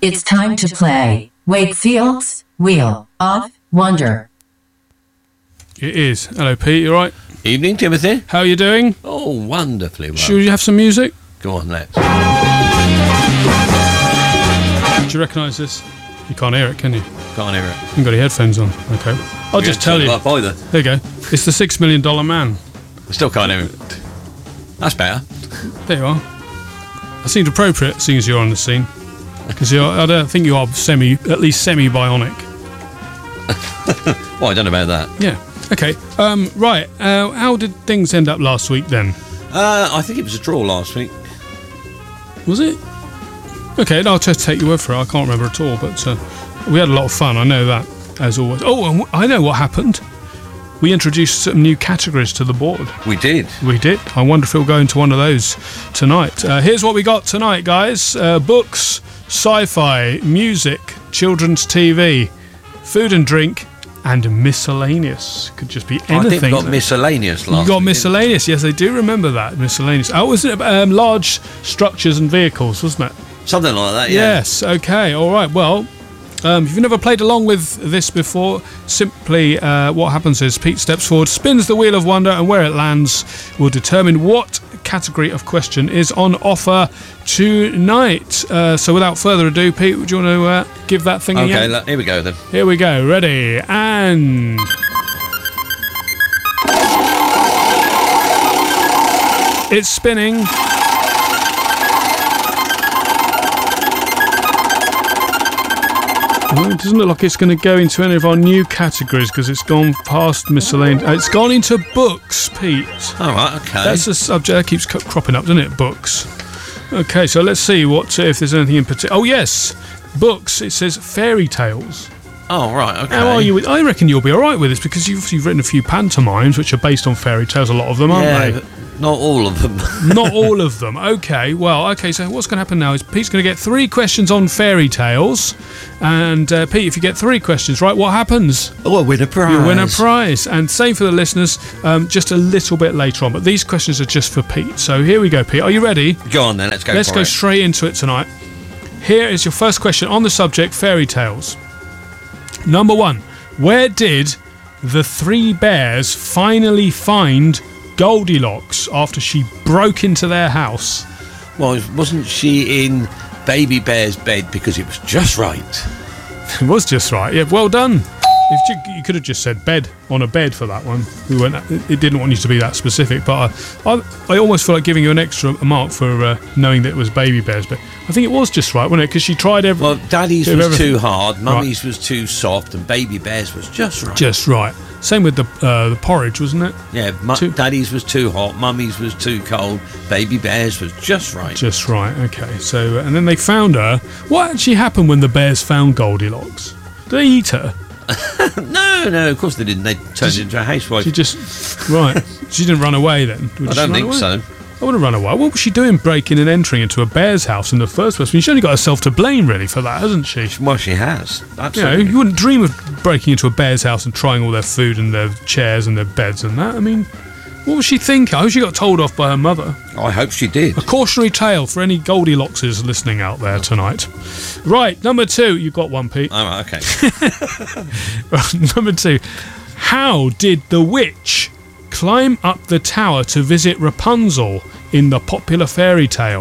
It's time to play Wakefield's Wheel of Wonder. It is. Hello, Pete. You all right? Evening, Timothy. How are you doing? Oh, wonderfully well. Should we have some music? Go on, let's. Do you recognise this? You can't hear it, can you? Can't hear it. You haven't got your headphones on. Okay. I'll just tell you. Up either. There you go. It's the $6 Million Man. I still can't hear it. That's better. There you are. That seemed appropriate, seeing as you're on the scene. Because I don't think you are at least semi-bionic. Well, I don't know about that. Yeah. Okay. Right. How did things end up last week then? I think it was a draw last week. Was it? Okay, I'll just take your word for it. I can't remember at all, but we had a lot of fun. I know that, as always. Oh, and I know what happened. We introduced some new categories to the board. We did. We did. I wonder if we'll go into one of those tonight. Here's what we got tonight, guys. Books, sci-fi, music, children's TV, food and drink, and miscellaneous. Could just be anything. I think we got miscellaneous last week. You got miscellaneous. Yes, I do remember that. Miscellaneous. Oh, wasn't it large structures and vehicles, wasn't it? Something like that, yeah. Yes, okay, all right. Well, if you've never played along with this before, simply what happens is Pete steps forward, spins the Wheel of Wonder, and where it lands will determine what category of question is on offer tonight. So without further ado, Pete, would you want to give that thing a yank? Okay, here we go then. Here we go. Ready, and... it's spinning. Well, it doesn't look like it's going to go into any of our new categories because it's gone past miscellaneous. It's gone into books, Pete. All right, okay. That's a subject that keeps cropping up, doesn't it? Books. Okay, so let's see if there's anything in particular. Oh, yes. Books. It says fairy tales. Oh, right, okay. How are you I reckon you'll be all right with this because you've written a few pantomimes which are based on fairy tales, a lot of them, aren't they? But not all of them. Not all of them. Okay, well, so what's going to happen now is Pete's going to get 3 questions on fairy tales. And, Pete, if you get 3 questions right, what happens? Oh, I win a prize. You win a prize. And same for the listeners, just a little bit later on. But these questions are just for Pete. So here we go, Pete. Are you ready? Go on then, let's go Let's go straight into it tonight. Here is your first question on the subject, fairy tales. Number 1. Where did the 3 bears finally find Goldilocks after she broke into their house? Well, wasn't she in Baby Bear's bed because it was just right? It was just right. Yeah, well done. You could have just said bed on a bed for that one. It didn't want you to be that specific, but I almost feel like giving you an extra mark for knowing that it was Baby Bear's bed. I think it was just right, wasn't it? Because she tried Well, Daddy's was too hard, Mummy's was too soft, and Baby Bear's was just right. Just right. Same with the porridge, wasn't it? Yeah, Daddy's was too hot, Mummy's was too cold, Baby Bear's was just right. Just right, okay. So, and then they found her. What actually happened when the bears found Goldilocks? Did they eat her? No, of course they didn't. They turned into a housewife. She just... Right. She didn't run away then? I don't think so. I would have run away. What was she doing breaking and entering into a bear's house in the first place? I mean, she's only got herself to blame, really, for that, hasn't she? Well, she has. Absolutely. You know, you wouldn't dream of breaking into a bear's house and trying all their food and their chairs and their beds and that. I mean, what was she thinking? I hope she got told off by her mother. I hope she did. A cautionary tale for any Goldilockses listening out there tonight. Right, number 2. You got one, Pete. All right, okay. Number 2. How did the witch climb up the tower to visit Rapunzel in the popular fairy tale?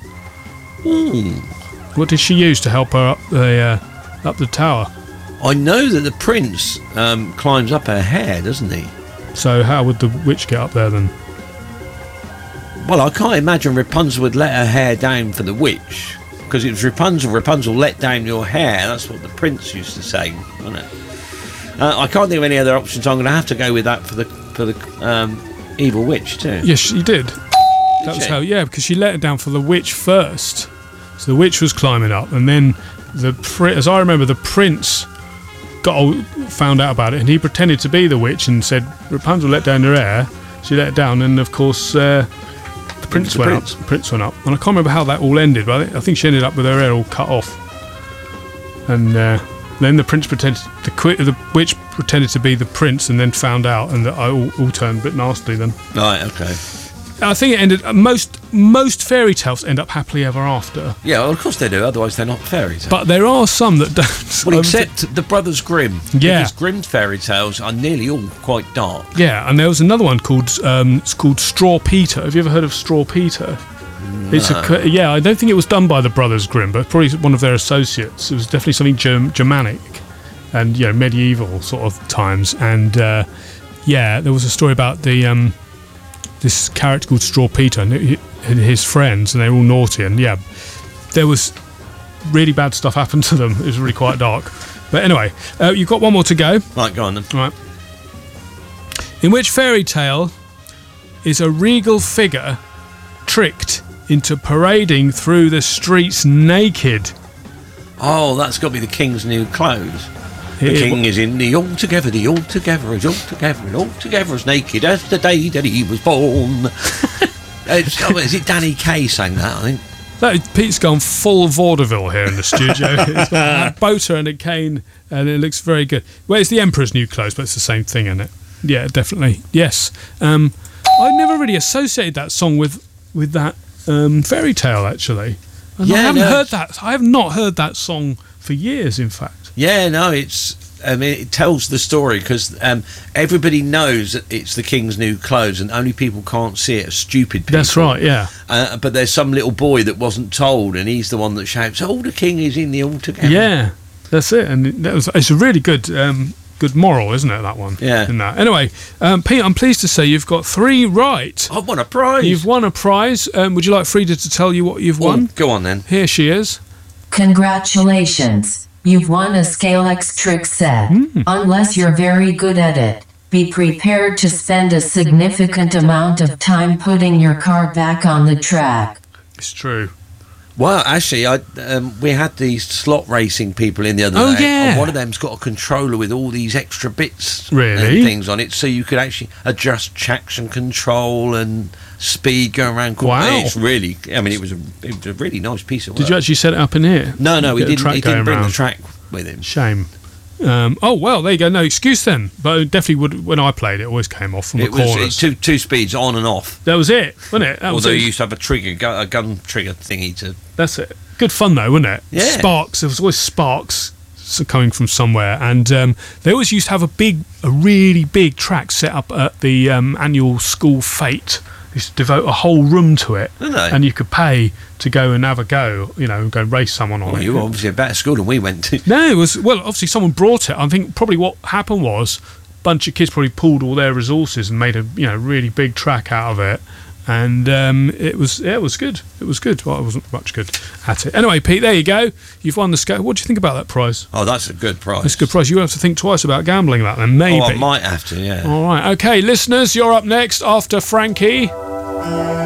What did she use to help her up the tower? I know that the prince climbs up her hair, doesn't he? So how would the witch get up there then? Well, I can't imagine Rapunzel would let her hair down for the witch, because it was Rapunzel let down your hair. That's what the prince used to say, wasn't it? I can't think of any other options. I'm going to have to go with that for the evil witch too. Yes, she did. That was how, because she let it down for the witch first. So the witch was climbing up, and then as I remember, the prince found out about it, and he pretended to be the witch and said, Rapunzel let down her hair. She let it down, and of course the prince went up. The prince went up, and I can't remember how that all ended, but I think she ended up with her hair all cut off. And then the prince the witch pretended to be the prince, and then found out, and that all turned a bit nasty then. Right, okay. I think it ended. Most fairy tales end up happily ever after. Yeah, well, of course they do. Otherwise, they're not fairy tales. But there are some that don't. Well, except the Brothers Grimm. Yeah. Because Grimm's fairy tales are nearly all quite dark. Yeah, and there was another one called it's called Straw Peter. Have you ever heard of Straw Peter? No. It's I don't think it was done by the Brothers Grimm, but probably one of their associates. It was definitely something Germanic and medieval sort of times. And there was a story about the this character called Straw Peter and his friends, and they were all naughty. And there was really bad stuff happened to them. It was really quite dark. But anyway, you've got one more to go. Right, go on then. Right. In which fairy tale is a regal figure tricked into parading through the streets naked? Oh, that's got to be the King's New Clothes. The king is in the altogether as naked as the day that he was born. Is it Danny Kaye sang that, I think? Pete's gone full vaudeville here in the studio. It's got a boater and a cane, and it looks very good. Well, it's the Emperor's New Clothes, but it's the same thing, isn't it? Yeah, definitely. Yes. I never really associated that song with that fairy tale, actually. I haven't heard that. I have not heard that song for years, in fact. Yeah, no, it tells the story because everybody knows that it's the King's New Clothes, and only people can't see it are stupid people. That's right, yeah. But there's some little boy that wasn't told, and he's the one that shouts, "Oh, the king is in the altogether." Yeah, that's it. And it's a really good moral, isn't it, that one? Yeah. In that. Anyway, Pete, I'm pleased to say you've got 3 right. I've won a prize. You've won a prize. Would you like Frida to tell you what you've won? Go on then. Here she is. Congratulations. You've won a Scalex trick set. Unless you're very good at it, be prepared to spend a significant amount of time putting your car back on the track. It's true. Well, actually, we had these slot racing people in the other day. Yeah. And one of them's got a controller with all these extra bits Really? and things on it, so you could actually adjust traction control and speed going around. Wow. It's really, it was a really nice piece of work. Did you actually set it up in here? No, he Get the didn't. He track didn't going bring round? the track with him. Shame. Well, there you go. No excuse then. But it definitely would. When I played, it always came off from the corners. It was two speeds on and off. That was it, wasn't it? Although you used to have a gun trigger thingy to. That's it. Good fun though, wasn't it? Yeah. Sparks. There was always sparks coming from somewhere, and they always used to have a really big track set up at the annual school fete. They used to devote a whole room to it, Didn't they? and you could pay to go and have a go. And go and race someone on Well, it. you were obviously a better school than we went to. No, it was obviously someone brought it. I think probably what happened was a bunch of kids probably pooled all their resources and made a really big track out of it. And it was good. It was good. Well, I wasn't much good at it. Anyway, Pete, there you go. You've won the scale. What do you think about that prize? Oh, that's a good prize. That's a good prize. You have to think twice about gambling that then, maybe. Oh, I might have to, yeah. All right. Okay, listeners, you're up next after Frankie.